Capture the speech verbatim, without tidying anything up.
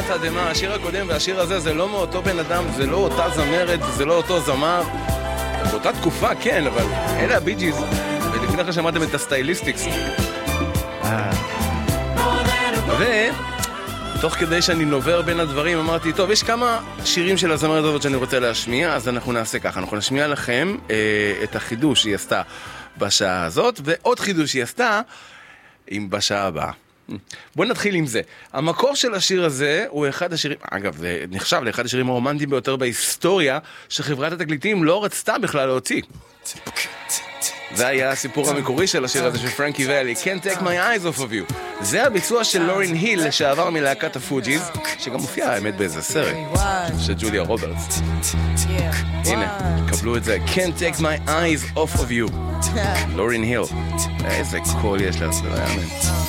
התדהמה, השיר הקודם והשיר הזה זה לא מאותו בן אדם, זה לא אותה זמרת, זה לא אותו זמר. באותה תקופה, כן, אבל אלה הבי-ג'יז. ולפני אחרי שמעתם את הסטייליסטיקס. ותוך כדי שאני נובר בין הדברים, אמרתי, טוב, יש כמה שירים של הזמרת הזאת שאני רוצה להשמיע, אז אנחנו נעשה ככה. אנחנו נשמיע לכם אה, את החידוש שהיא עשתה בשעה הזאת, ועוד חידוש שהיא עשתה עם בשעה הבאה. בואו נתחיל עם זה. המקור של השיר הזה הוא אחד השירים, אגב, זה נחשב לאחד השירים הרומנטיים ביותר בהיסטוריה, שחברת התקליטים לא רצתה בכלל להוציא. זה היה הסיפור המקורי של השיר הזה של פרנקי ואלי, Can't Take My Eyes Off of You. זה הביצוע של לורין היל לשעבר מלהקת הפוג'יז, שגם מופיע האמת באיזה סרט של ג'וליה רוברטס. הנה, קבלו את זה, Can't Take My Eyes Off of You. לורין היל. איזה קול יש לה, זה לא יאמן.